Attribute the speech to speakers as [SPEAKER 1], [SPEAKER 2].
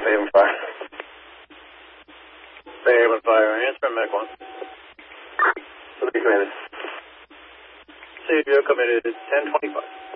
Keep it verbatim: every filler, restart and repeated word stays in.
[SPEAKER 1] Haven Fire. Haven Fire, answer Medic one.
[SPEAKER 2] What are you committed?
[SPEAKER 1] C J O committed ten twenty-five.